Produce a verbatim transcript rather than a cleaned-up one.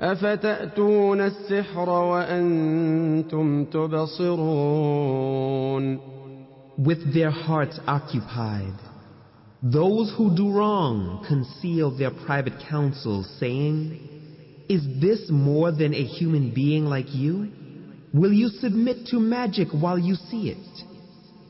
أفتأتون السحر وأنتم تبصرون. With their hearts occupied, those who do wrong conceal their private counsels, saying, "Is this more than a human being like you? Will you submit to magic while you see it?"